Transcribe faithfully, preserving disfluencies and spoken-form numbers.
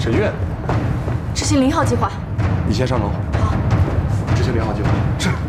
沈月， 执行零号计划。 你先上楼。 好。 执行零号计划。是。